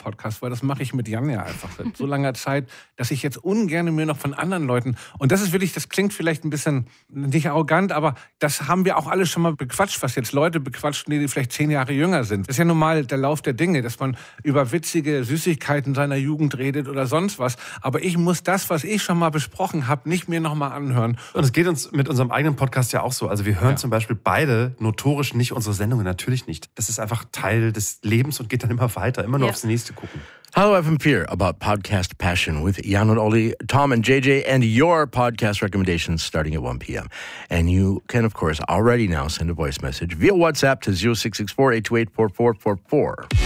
Podcast, weil das mache ich mit Jan ja einfach seit so langer Zeit, dass ich jetzt ungern mir noch von anderen Leuten, und das ist wirklich, das klingt vielleicht ein bisschen nicht arrogant, aber das haben wir auch alle schon mal bequatscht, was jetzt Leute bequatschen, die vielleicht 10 Jahre jünger sind. Das ist ja nun mal der Lauf der Dinge, dass man über witzige Süßigkeiten seiner Jugend redet oder sonst was. Aber ich muss das, was ich schon mal besprochen habe, nicht mir noch mal anhören. Und es geht uns mit unserem eigenen Podcast ja auch so. Also wir hören zum Beispiel beide notorisch nicht unsere Sendungen, natürlich nicht. Das ist einfach Teil des Lebens und geht dann immer weiter, immer nur aufs nächste gucken. Hello, FM Peer, about podcast passion with Jan and Oli, Tom and JJ, and your podcast recommendations starting at 1 p.m. And you can, of course, already now send a voice message via WhatsApp to 0664-828-4444.